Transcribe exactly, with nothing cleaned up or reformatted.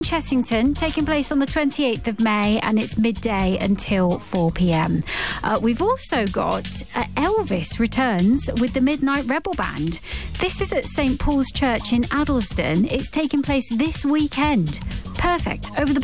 Chessington, taking place on the twenty-eighth of May, and it's midday until four p.m. Uh, we've also got uh, Elvis returns with the Midnight Rebel Band. This is at Saint Paul's Church in Addleston. It's taking place this weekend. Perfect. Over the